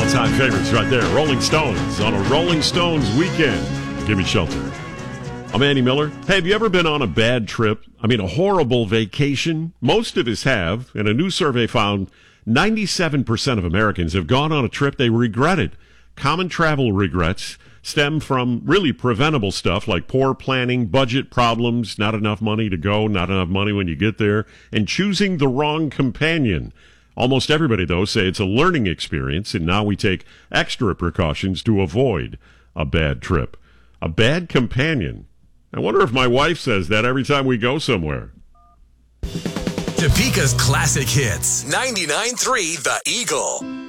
All-time favorites right there. Rolling Stones on a Rolling Stones weekend. Give me shelter. I'm Andy Miller. Hey, have you ever been on a bad trip? I mean, a horrible vacation? Most of us have, and a new survey found 97% of Americans have gone on a trip they regretted. Common travel regrets stem from really preventable stuff like poor planning, budget problems, not enough money to go, not enough money when you get there, and choosing the wrong companion. Almost everybody, though, say it's a learning experience, and now we take extra precautions to avoid a bad trip. A bad companion. I wonder if my wife says that every time we go somewhere. Topeka's classic hits. 99.3 The Eagle.